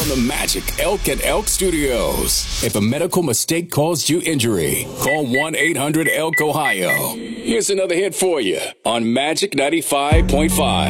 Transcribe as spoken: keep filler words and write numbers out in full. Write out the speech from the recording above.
From the Magic Elk at Elk Studios. If a medical mistake caused you injury, call one eight hundred elk ohio. Here's another hit for you on Magic ninety-five point five.